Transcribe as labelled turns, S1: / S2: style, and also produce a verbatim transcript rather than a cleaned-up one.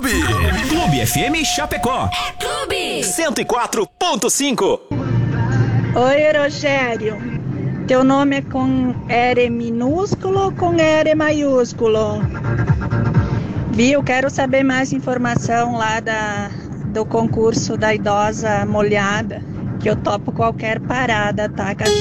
S1: Clube. Clube F M Chapecó.
S2: É Clube.
S1: cento e quatro ponto cinco.
S3: Oi, Rogério. Teu nome é com R minúsculo ou com R maiúsculo? Viu? Quero saber mais informação lá da, do concurso da idosa molhada, que eu topo qualquer parada, tá?